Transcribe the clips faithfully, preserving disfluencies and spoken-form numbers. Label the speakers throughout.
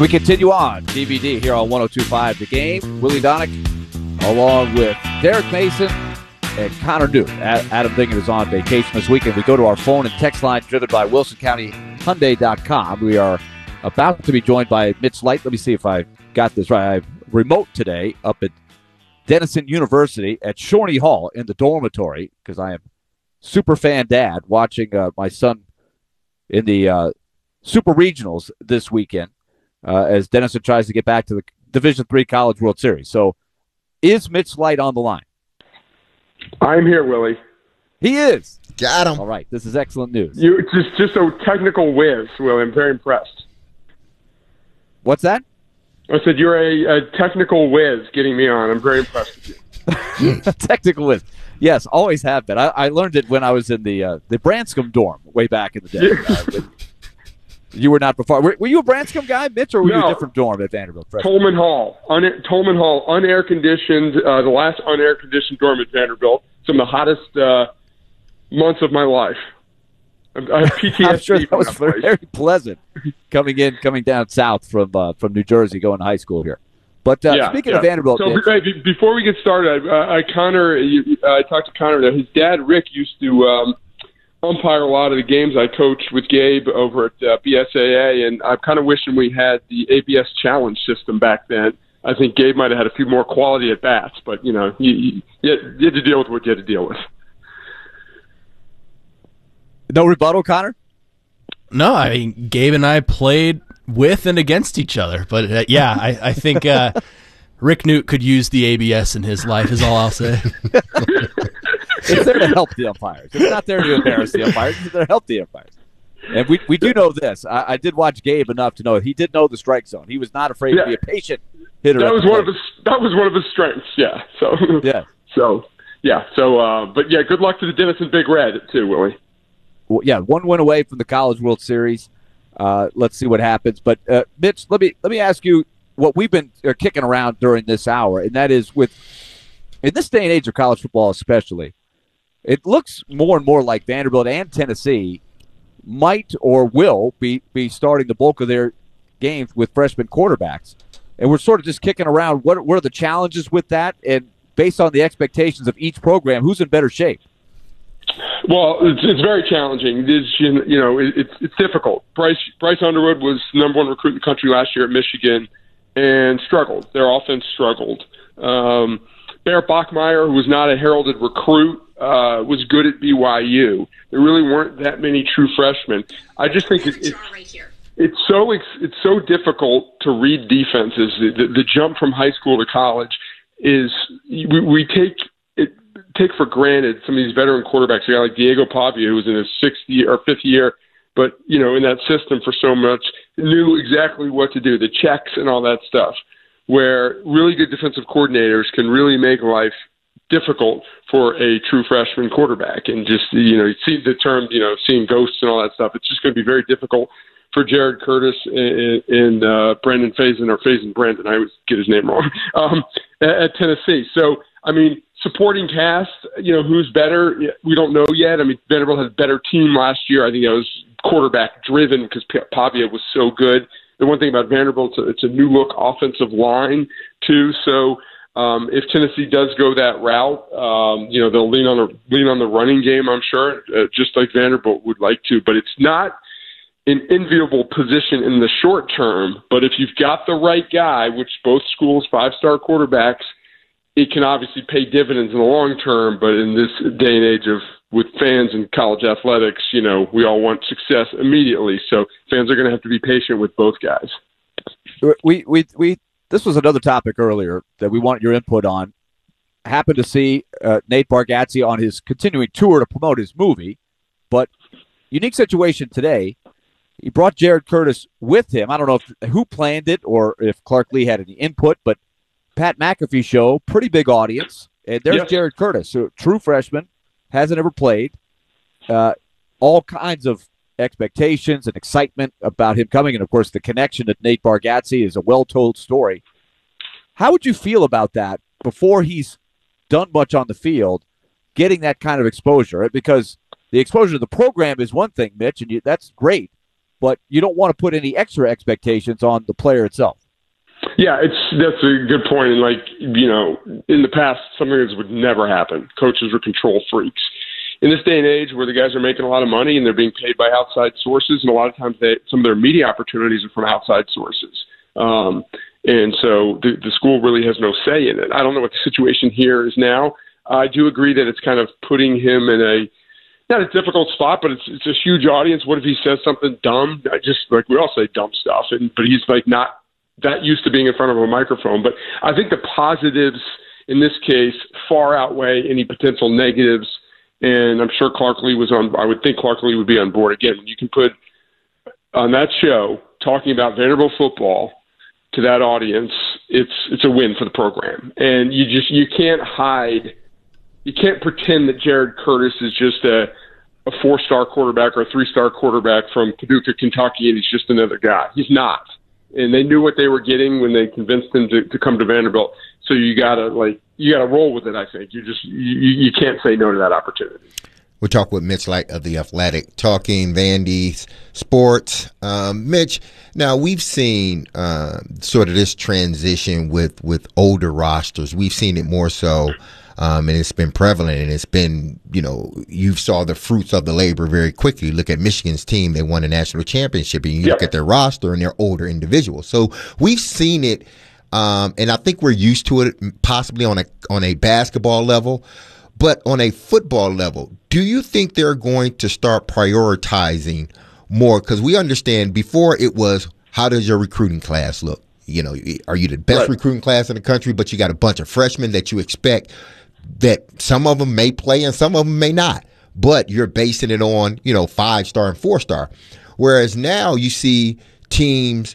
Speaker 1: We continue on D V D here on one oh two point five The Game. Willie Donick along with Derek Mason and Connor Newt. Adam Dingan is on vacation this weekend. We go to our phone and text line driven by Wilson County Hyundai dot com. We are about to be joined by Mitch Light. Let me see if I got this right. I'm remote today up at Denison University at Shorney Hall in the dormitory because I am super fan dad watching uh, my son in the uh, Super Regionals this weekend. Uh, as Denison tries to get back to the Division three College World Series. So, is Mitch Light on the line?
Speaker 2: I'm here, Willie.
Speaker 1: He is.
Speaker 3: Got him.
Speaker 1: All right, this is excellent news.
Speaker 2: You just just a technical whiz, Willie. I'm very impressed.
Speaker 1: What's that?
Speaker 2: I said you're a, a technical whiz getting me on. I'm very impressed with you.
Speaker 1: Technical whiz. Yes, always have been. I, I learned it when I was in the uh, the Branscombe dorm way back in the day. Uh, with, You were not before. Were, were you a Branscombe guy, Mitch, or were
Speaker 2: no.
Speaker 1: you a different dorm at Vanderbilt?
Speaker 2: Tolman Hall. Un- Tolman Hall, unair conditioned, uh, the last unair conditioned dorm at Vanderbilt. Some of the hottest uh, months of my life. I have P T S D.
Speaker 1: I'm sure that was
Speaker 2: that
Speaker 1: very, very pleasant coming in, coming down south from uh, from New Jersey, going to high school here. But uh,
Speaker 2: yeah,
Speaker 1: speaking
Speaker 2: yeah.
Speaker 1: of Vanderbilt,
Speaker 2: so
Speaker 1: Mitch,
Speaker 2: right, before we get started, I, I Connor, you, I talked to Connor. His dad, Rick, used to. Um, umpire a lot of the games I coached with Gabe over at uh, B S A A, and I'm kind of wishing we had the A B S challenge system back then. I think Gabe might have had a few more quality at bats, but you know, you, you, you had to deal with what you had to deal with.
Speaker 1: No rebuttal, Connor?
Speaker 4: No, I mean, Gabe and I played with and against each other, but uh, yeah, I, I think uh, Rick Newt could use the A B S in his life, is all I'll say.
Speaker 1: It's there to help the umpires. It's not there to embarrass the umpires. It's there to help the umpires. And we we do know this. I, I did watch Gabe enough to know he did know the strike zone. He was not afraid
Speaker 2: yeah.
Speaker 1: to be a patient hitter.
Speaker 2: That was one of his. That was one of his strengths. Yeah. So.
Speaker 1: Yeah.
Speaker 2: So. Yeah. So. Uh, but yeah. Good luck to the Denison Big Red too, Willie.
Speaker 1: Well, yeah, one win away from the College World Series. Uh, let's see what happens. But uh, Mitch, let me let me ask you what we've been uh, kicking around during this hour, and that is with in this day and age of college football, especially. It looks more and more like Vanderbilt and Tennessee might or will be, be starting the bulk of their games with freshman quarterbacks. And we're sort of just kicking around what, what are the challenges with that, and based on the expectations of each program, who's in better shape?
Speaker 2: Well, it's, it's very challenging. It's, you know, it, it's it's difficult. Bryce Bryce Underwood was number one recruit in the country last year at Michigan and struggled. Their offense struggled. Um, Barrett Bachmeier, who was not a heralded recruit, uh, was good at B Y U. There really weren't that many true freshmen. I just think it, it's it's so it's, it's so difficult to read defenses. The, the, the jump from high school to college is we, we take it take for granted some of these veteran quarterbacks. A guy like Diego Pavia, who was in his sixth year or fifth year, but you know in that system for so much, knew exactly what to do, the checks and all that stuff. Where really good defensive coordinators can really make life difficult for a true freshman quarterback. And just, you know, you see the term, you know, seeing ghosts and all that stuff. It's just going to be very difficult for Jared Curtis and, and uh, Brandon Faison, or Faison Brandon, I always get his name wrong, um, at, at Tennessee. So, I mean, supporting cast, you know, who's better, we don't know yet. I mean, Vanderbilt had a better team last year. I think it was quarterback driven because Pavia was so good. The one thing about Vanderbilt, it's a, it's a new look offensive line too. So um, if Tennessee does go that route, um, you know they'll lean on the lean on the running game. I'm sure, uh, just like Vanderbilt would like to. But it's not an enviable position in the short term. But if you've got the right guy, which both schools five star quarterbacks, it can obviously pay dividends in the long term. But in this day and age of with fans in college athletics, you know, we all want success immediately. So fans are going to have to be patient with both guys.
Speaker 1: We, we, we, this was another topic earlier that we want your input on. I happened to see uh, Nate Bargatze on his continuing tour to promote his movie, but unique situation today. He brought Jared Curtis with him. I don't know if, who planned it or if Clark Lee had any input, but Pat McAfee show, pretty big audience. And there's
Speaker 2: yes.
Speaker 1: Jared Curtis, a true freshman. Hasn't ever played. Uh, all kinds of expectations and excitement about him coming. And, of course, the connection to Nate Bargatze is a well-told story. How would you feel about that before he's done much on the field, getting that kind of exposure? Because the exposure to the program is one thing, Mitch, and you, that's great. but you don't want to put any extra expectations on the player itself.
Speaker 2: Yeah, it's that's a good point. And like, you know, in the past, something like this would never happen. Coaches are control freaks. In this day and age where the guys are making a lot of money and they're being paid by outside sources, and a lot of times they, some of their media opportunities are from outside sources. Um, and so the, the school really has no say in it. I don't know what the situation here is now. I do agree that it's kind of putting him in a, not a difficult spot, but it's it's a huge audience. What if he says something dumb? I just, like, we all say dumb stuff, and but he's like not that used to being in front of a microphone. But I think the positives in this case far outweigh any potential negatives. And I'm sure Clark Lea was on, I would think Clark Lea would be on board. Again, you can put on that show talking about Vanderbilt football to that audience, it's it's a win for the program. And you just, you can't hide, you can't pretend that Jared Curtis is just a, a four-star quarterback or a three-star quarterback from Paducah, Kentucky, and he's just another guy. He's not. And they knew what they were getting when they convinced him to, to come to Vanderbilt. So you gotta like you gotta roll with it. I think you just you, you can't say no to that opportunity.
Speaker 3: We'll talk with Mitch Light of The Athletic, talking Vandy sports. Um, Mitch, now we've seen uh, sort of this transition with with older rosters. We've seen it more so, um, and it's been prevalent. And it's been, you know, you saw the fruits of the labor very quickly. Look at Michigan's team; they won a national championship, and you
Speaker 2: Yep.
Speaker 3: look at their roster, and they're older individuals. So we've seen it. Um, and I think we're used to it possibly on a on a basketball level, but on a football level, do you think they're going to start prioritizing more? Because we understand before it was, how does your recruiting class look? You know, are you the best
Speaker 2: Right.
Speaker 3: recruiting class in the country, but you got a bunch of freshmen that you expect that some of them may play and some of them may not, but you're basing it on, you know, five-star and four-star. Whereas now you see teams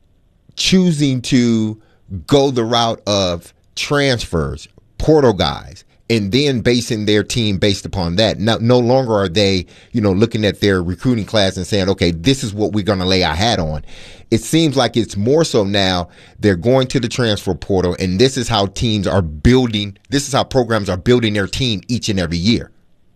Speaker 3: choosing to go the route of transfers, portal guys, and then basing their team based upon that. No, no longer are they, you know, looking at their recruiting class and saying, okay, this is what we're going to lay our hat on. It seems like it's more so now they're going to the transfer portal, and this is how teams are building, this is how programs are building their team each and every year.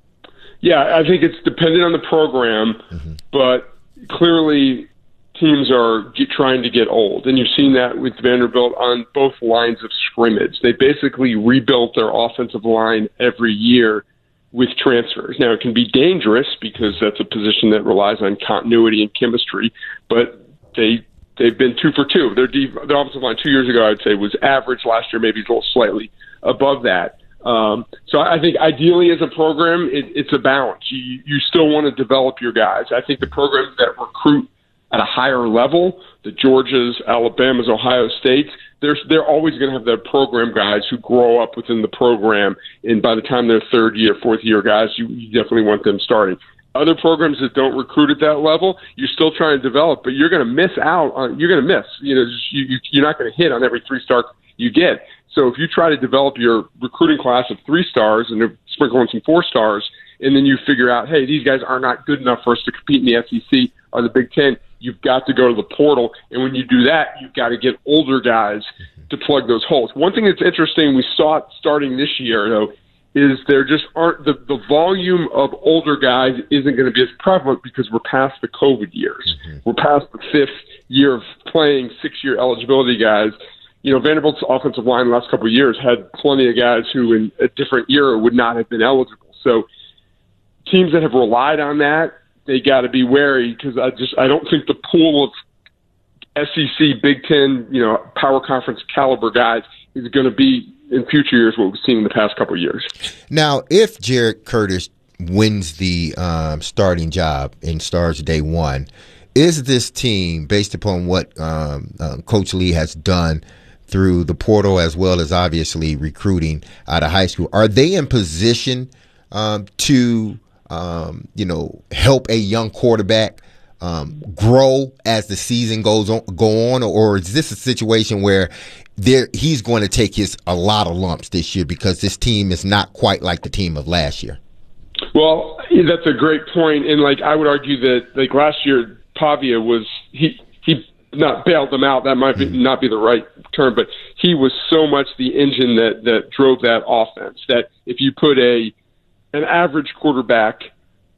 Speaker 2: Yeah, I think it's dependent on the program, mm-hmm. but clearly teams are get, trying to get old, and you've seen that with Vanderbilt on both lines of scrimmage. They basically rebuilt their offensive line every year with transfers. Now, it can be dangerous because that's a position that relies on continuity and chemistry, but they, they've been two for two. Their, deep, their offensive line two years ago, I'd say, was average. Last year, maybe a little slightly above that. Um, so I think ideally as a program, it, it's a balance. You, you still want to develop your guys. I think the programs that recruit at a higher level, the Georgias, Alabamas, Ohio States, they're, they're always going to have their program guys who grow up within the program, and by the time they're third year, fourth year guys, you, you definitely want them starting. Other programs that don't recruit at that level, you're still trying to develop, but you're going to miss out on, you're going to miss, you know, just, you, you, you're not going to hit on every three star you get. So if you try to develop your recruiting class of three stars and sprinkle in some four stars, and then you figure out, hey, these guys are not good enough for us to compete in the S E C or the Big Ten, you've got to go to the portal. And when you do that, you've got to get older guys to plug those holes. One thing that's interesting, we saw it starting this year, though, is there just aren't the, the volume of older guys isn't going to be as prevalent because we're past the COVID years. Mm-hmm. We're past the fifth year of playing six-year eligibility guys. You know, Vanderbilt's offensive line the last couple of years had plenty of guys who in a different era would not have been eligible. So teams that have relied on that, they got to be wary because I just I don't think the pool of S E C, Big Ten, you know, power conference caliber guys is going to be in future years what we've seen in the past couple of years.
Speaker 3: Now, if Jared Curtis wins the um, starting job and starts day one, is this team, based upon what um, uh, Coach Lea has done through the portal as well as obviously recruiting out of high school, are they in position um, to um, you know, help a young quarterback um, grow as the season goes on, go on, or is this a situation where there he's going to take his a lot of lumps this year because this team is not quite like the team of last year?
Speaker 2: Well, that's a great point, and like I would argue that like last year, Pavia was he he not bailed them out. That might be, mm-hmm. not be the right term, but he was so much the engine that that drove that offense that if you put a an average quarterback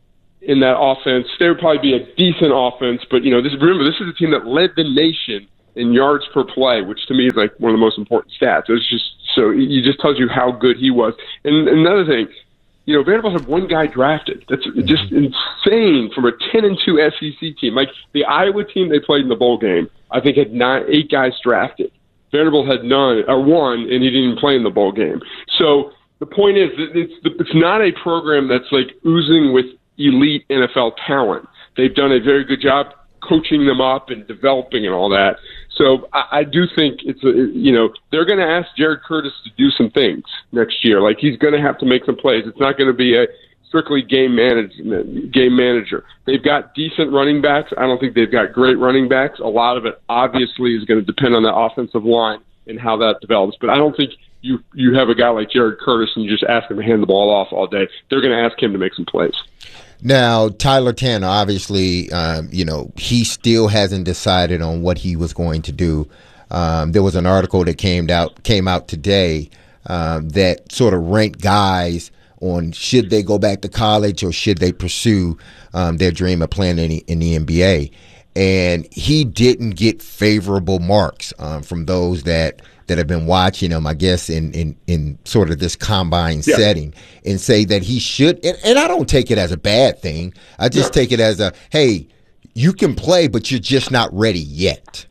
Speaker 2: in that offense. They would probably be a decent offense, but you know, this remember this is a team that led the nation in yards per play, which to me is like one of the most important stats. It was just so it just tells you how good he was. And another thing, you know, Vanderbilt had one guy drafted. That's just insane from a ten and two S E C team. Like the Iowa team they played in the bowl game, I think had nine, eight guys drafted. Vanderbilt had none or one, and he didn't even play in the bowl game. So the point is, that it's it's not a program that's like oozing with elite N F L talent. They've done a very good job coaching them up and developing and all that. So I, I do think it's a, you know, they're going to ask Jared Curtis to do some things next year. Like he's going to have to make some plays. It's not going to be a strictly game management, game manager. They've got decent running backs. I don't think they've got great running backs. A lot of it obviously is going to depend on the offensive line and how that develops. But I don't think you you have a guy like Jared Curtis and you just ask him to hand the ball off all day. They're going to ask him to make some plays.
Speaker 3: Now, Tyler Tanner, obviously, um, you know, he still hasn't decided on what he was going to do. Um, there was an article that came out came out today um, that sort of ranked guys on should they go back to college or should they pursue um, their dream of playing in the, in the N B A. And he didn't get favorable marks um, from those that that have been watching him, I guess, in in, in sort of this combine yeah. setting, and say that he should. And, and I don't take it as a bad thing. I just no. take it as a, hey, you can play, but you're just not ready yet.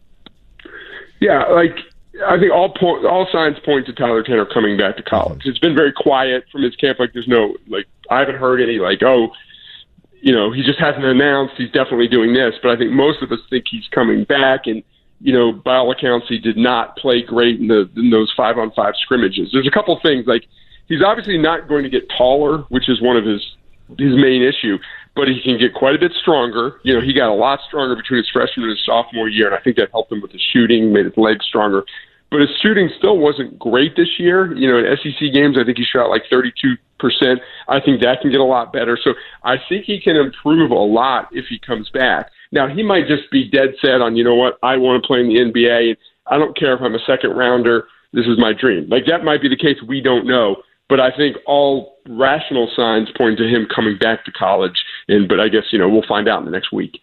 Speaker 2: Yeah, like I think all po- all signs point to Tyler Tanner coming back to college. Mm-hmm. It's been very quiet from his camp. Like there's no, like I haven't heard any like, oh, you know, he just hasn't announced he's definitely doing this. But I think most of us think he's coming back. And you know, by all accounts, he did not play great in, the, in those five-on-five scrimmages. There's a couple things, like he's obviously not going to get taller, which is one of his his main issue, but he can get quite a bit stronger. You know, he got a lot stronger between his freshman and his sophomore year, and I think that helped him with his shooting, made his legs stronger. But his shooting still wasn't great this year. You know, in S E C games, I think he shot like thirty-two percent. I think that can get a lot better. So I think he can improve a lot if he comes back. Now, he might just be dead set on, you know what, I want to play in the N B A. I don't care if I'm a second rounder. This is my dream. Like, that might be the case. We don't know. But I think all rational signs point to him coming back to college. And But I guess, you know, we'll find out in the next week.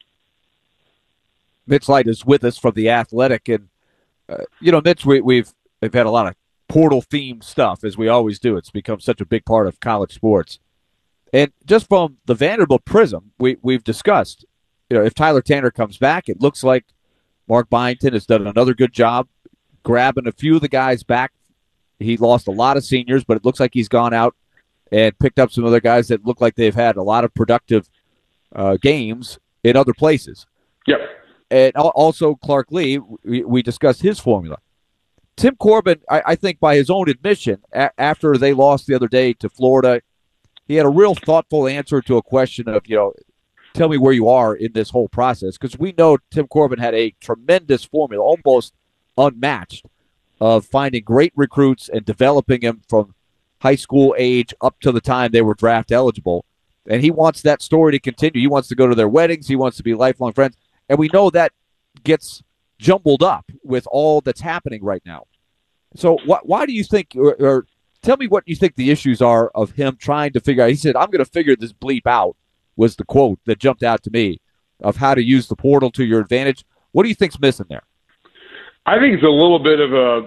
Speaker 1: Mitch Light is with us from The Athletic. And, uh, you know, Mitch, we, we've, we've had a lot of portal-themed stuff, as we always do. It's become such a big part of college sports. And just from the Vanderbilt prism, we, we've discussed, you know, if Tyler Tanner comes back, it looks like Mark Byington has done another good job grabbing a few of the guys back. He lost a lot of seniors, but it looks like he's gone out and picked up some other guys that look like they've had a lot of productive uh, games in other places.
Speaker 2: Yep.
Speaker 1: And also Clark Lea, we, we discussed his formula. Tim Corbin, I, I think by his own admission, a- after they lost the other day to Florida, he had a real thoughtful answer to a question of, you know, tell me where you are in this whole process, because we know Tim Corbin had a tremendous formula, almost unmatched, of finding great recruits and developing them from high school age up to the time they were draft eligible. And he wants that story to continue. He wants to go to their weddings. He wants to be lifelong friends. And we know that gets jumbled up with all that's happening right now. So wh- why do you think, or, or tell me what you think the issues are of him trying to figure out. He said, I'm going to figure this bleep out, was the quote that jumped out to me, of how to use the portal to your advantage. What do you think's missing there?
Speaker 2: I think it's a little bit of a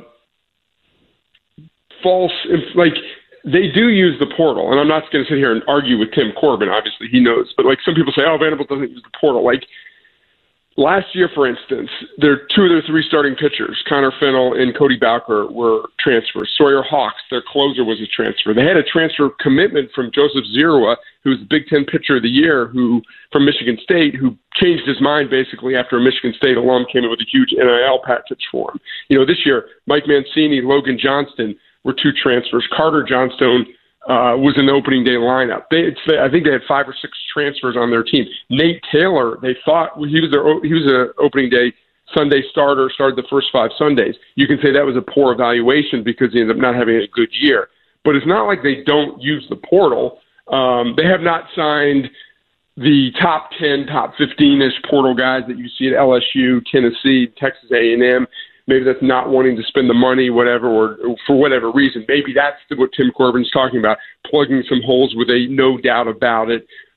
Speaker 2: false, like they do use the portal, and I'm not going to sit here and argue with Tim Corbin. Obviously, he knows, but like some people say, oh, Vanderbilt doesn't use the portal. Like last year, for instance, their two of their three starting pitchers, Connor Fennell and Cody Bowker, were transfers. Sawyer Hawks, their closer, was a transfer. They had a transfer commitment from Joseph Zerua, who's the Big Ten Pitcher of the Year, who from Michigan State, who changed his mind basically after a Michigan State alum came in with a huge N I L package for him. You know, this year, Mike Mancini, Logan Johnston were two transfers. Carter Johnstone uh, was in the opening day lineup. They, it's, I think they had five or six transfers on their team. Nate Taylor, they thought he was their, he was an opening day Sunday starter, started the first five Sundays. You can say that was a poor evaluation because he ended up not having a good year. But it's not like they don't use the portal. Um, they have not signed the top ten, top fifteen-ish portal guys that you see at L S U, Tennessee, Texas A and M. Maybe that's not wanting to spend the money, whatever, or, or for whatever reason. Maybe that's what Tim Corbin's talking about, plugging some holes with a no doubt about it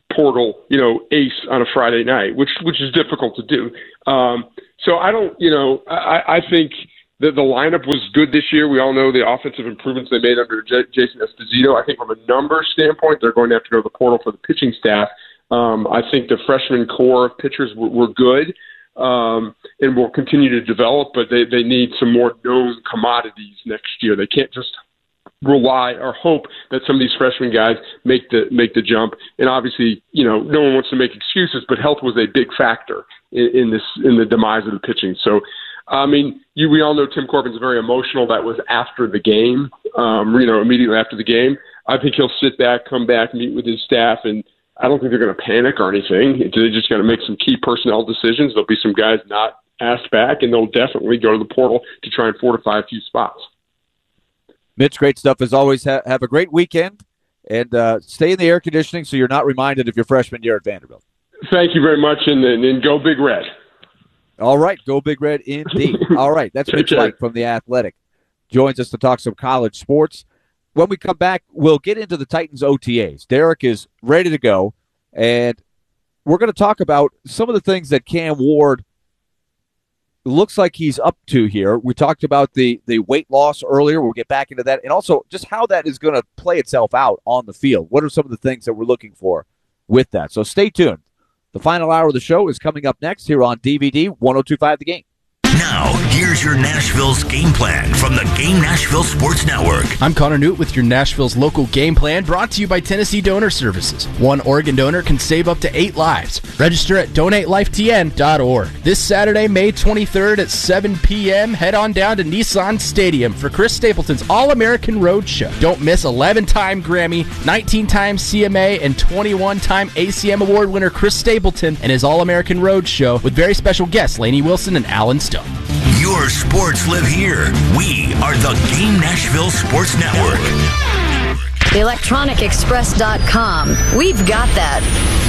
Speaker 2: portal, you know, ace on a Friday night, which which is difficult to do. Um, so I don't, you know, I, I think that the lineup was good this year. We all know the offensive improvements they made under J- Jason Esposito. I think from a numbers standpoint, they're going to have to go to the portal for the pitching staff. Um, I think the freshman core of pitchers were, were good um, and will continue to develop, but they, they need some more known commodities next year. They can't just rely or hope that some of these freshman guys make the make the jump. And obviously, you know, no one wants to make excuses, but health was a big factor in, in this in the demise of the pitching. So, I mean, you, we all know Tim Corbin's very emotional. That was after the game, um, you know, immediately after the game. I think he'll sit back, come back, meet with his staff, and I don't think they're going to panic or anything. They're just going to make some key personnel decisions. There'll be some guys not asked back, and they'll definitely go to the portal to try and fortify a few spots.
Speaker 1: Mitch, great stuff as always. Ha- have a great weekend, and uh, stay in the air conditioning so you're not reminded of your freshman year at Vanderbilt.
Speaker 2: Thank you very much, and, and, and go Big Red.
Speaker 1: All right, go Big Red indeed. All right, that's Mitch Light from The Athletic. Joins us to talk some college sports. When we come back, we'll get into the Titans O T As. Derek is ready to go, and we're going to talk about some of the things that Cam Ward looks like he's up to here. We talked about the, the weight loss earlier. We'll get back into that, and also just how that is going to play itself out on the field. What are some of the things that we're looking for with that? So stay tuned. The final hour of the show is coming up next here on D V D one oh two point five The Game.
Speaker 5: Now, here's your Nashville's game plan from the Game Nashville Sports Network.
Speaker 4: I'm Connor Newt with your Nashville's local game plan, brought to you by Tennessee Donor Services. One Oregon donor can save up to eight lives. Register at donate life t n dot org. This Saturday, May twenty-third at seven p.m., head on down to Nissan Stadium for Chris Stapleton's All-American Road Show. Don't miss eleven-time Grammy, nineteen-time C M A, and twenty-one-time A C M Award winner Chris Stapleton and his All-American Road Show with very special guests Lainey Wilson and Alan Stone.
Speaker 5: Your sports live here. We are the Game Nashville Sports Network.
Speaker 6: electronic express dot com. We've got that.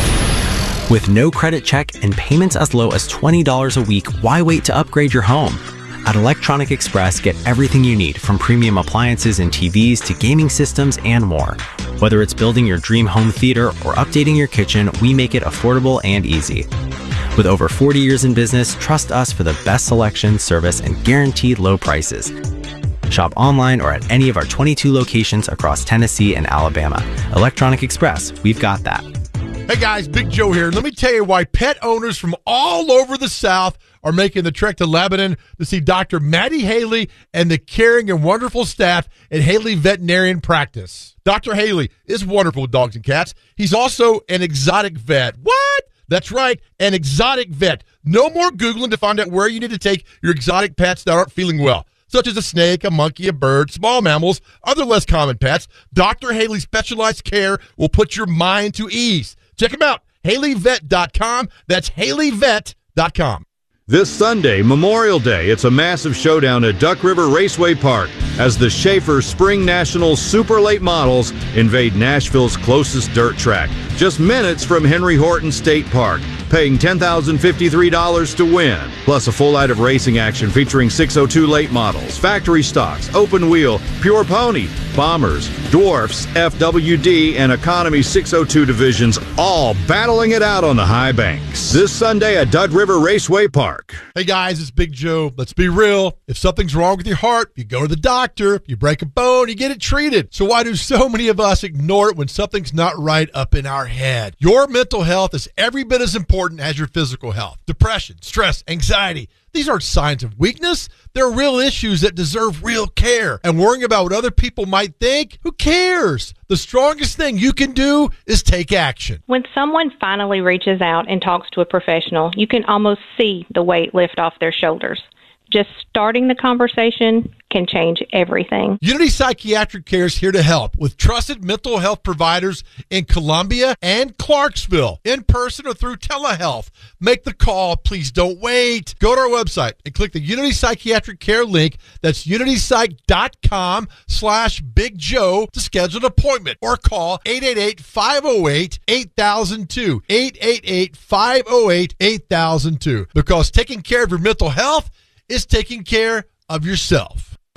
Speaker 7: With no credit check and payments as low as twenty dollars a week, why wait to upgrade your home? At Electronic Express, get everything you need, from premium appliances and T Vs to gaming systems and more. Whether it's building your dream home theater or updating your kitchen, we make it affordable and easy. With over forty years in business, trust us for the best selection, service, and guaranteed low prices. Shop online or at any of our twenty-two locations across Tennessee and Alabama. Electronic Express, we've got that.
Speaker 8: Hey guys, Big Joe here. Let me tell you why pet owners from all over the South are making the trek to Lebanon to see Doctor Maddie Haley and the caring and wonderful staff at Haley Veterinarian Practice. Doctor Haley is wonderful with dogs and cats. He's also an exotic vet. What? That's right, an exotic vet. No more Googling to find out where you need to take your exotic pets that aren't feeling well, such as a snake, a monkey, a bird, small mammals, other less common pets. Doctor Haley's specialized care will put your mind to ease. Check him out, Haley Vet dot com. That's Haley Vet dot com.
Speaker 9: This Sunday, Memorial Day, it's a massive showdown at Duck River Raceway Park as the Schaefer Spring Nationals Super Late Models invade Nashville's closest dirt track, just minutes from Henry Horton State Park, paying ten thousand fifty-three dollars to win. Plus a full night of racing action featuring six oh two late models, factory stocks, open wheel, pure pony, bombers, dwarfs, F W D, and economy six oh two divisions, all battling it out on the high banks. This Sunday at Duck River Raceway Park.
Speaker 8: Hey guys, it's Big Joe. Let's be real. If something's wrong with your heart, you go to the doctor. If you break a bone, you get it treated. So why do so many of us ignore it when something's not right up in our head? Your mental health is every bit as important as your physical health. Depression, stress, anxiety. These aren't signs of weakness. They're real issues that deserve real care. And worrying about what other people might think, who cares? The strongest thing you can do is take action.
Speaker 10: When someone finally reaches out and talks to a professional, you can almost see the weight lift off their shoulders. Just starting the conversation can change everything.
Speaker 8: Unity Psychiatric Care is here to help with trusted mental health providers in Columbia and Clarksville, in person or through telehealth. Make the call. Please don't wait. Go to our website and click the Unity Psychiatric Care link. That's unitypsych.com slash Big Joe to schedule an appointment, or call eight eight eight, five oh eight, eight thousand two, eight eight eight, five oh eight, eight thousand two, because taking care of your mental health is taking care of yourself.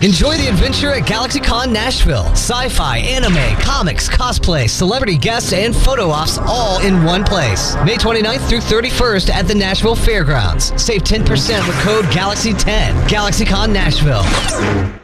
Speaker 11: Enjoy the adventure at GalaxyCon Nashville. Sci-fi, anime, comics, cosplay, celebrity guests, and photo ops all in one place. May twenty-ninth through thirty-first at the Nashville Fairgrounds. Save ten percent with code Galaxy ten. GalaxyCon Nashville.